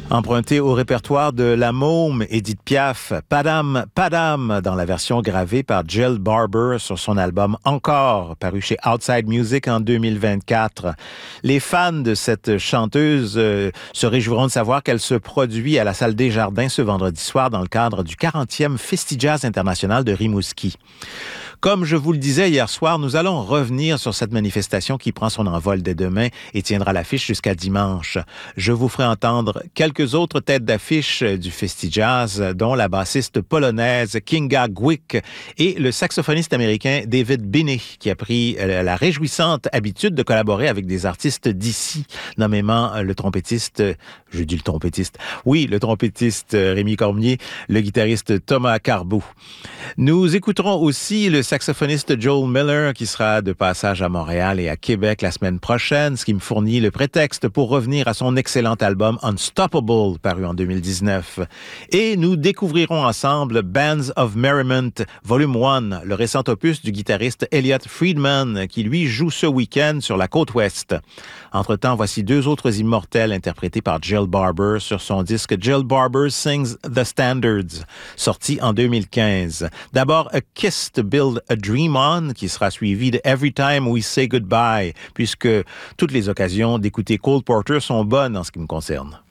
Emprunté au répertoire de La Môme, Édith Piaf, Padam, Padam, dans la version gravée par Jill Barber sur son album Encore, paru chez Outside Music en 2024. Les fans de cette chanteuse se réjouiront de savoir qu'elle se produit à la salle Desjardins ce vendredi soir dans le cadre du 40e Festivals International de Rimouski. Comme je vous le disais hier soir, nous allons revenir sur cette manifestation qui prend son envol dès demain et tiendra l'affiche jusqu'à dimanche. Je vous ferai entendre quelques autres têtes d'affiche du Festivals, dont la bassiste polonaise Kinga Gwick et le saxophoniste américain David Binney, qui a pris la réjouissante habitude de collaborer avec des artistes d'ici, nommément le trompettiste Rémi Cormier, le guitariste Thomas Carbou. Nous écouterons aussi le saxophoniste Joel Miller qui sera de passage à Montréal et à Québec la semaine prochaine, ce qui me fournit le prétexte pour revenir à son excellent album Unstoppable, paru en 2019. Et nous découvrirons ensemble Bands of Merriment, Volume 1, le récent opus du guitariste Elliot Friedman, qui lui joue ce week-end sur la côte ouest. Entre-temps, voici deux autres immortels interprétés par Jill Barber sur son disque Jill Barber Sings the Standards, sorti en 2015. D'abord, A Kiss to Build a Dream On, qui sera suivi de Every Time We Say Goodbye, puisque toutes les occasions d'écouter Cole Porter sont bonnes en ce qui me concerne.